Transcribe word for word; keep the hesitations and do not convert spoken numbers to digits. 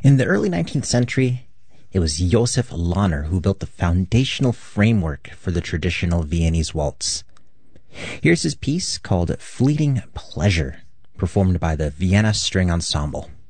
In the early nineteenth century, it was Josef Lahner who built the foundational framework for the traditional Viennese waltz. Here's his piece called Fleeting Pleasure, performed by the Vienna String Ensemble.